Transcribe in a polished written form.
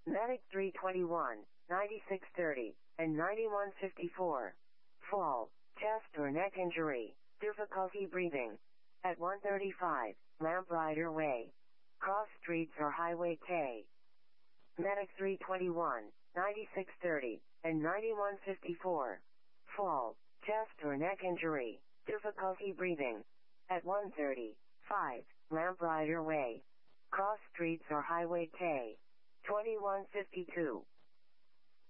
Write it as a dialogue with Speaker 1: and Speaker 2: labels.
Speaker 1: Medic 321, 9630, and 9154. Fall, chest or neck injury, difficulty breathing. At 135, Lamplighter Way. Cross streets or Highway K. Medic 321, 9630, and 9154. Fall, chest or neck injury, difficulty breathing. At 135, Lamplighter Way. Cross streets or Highway K. 2152.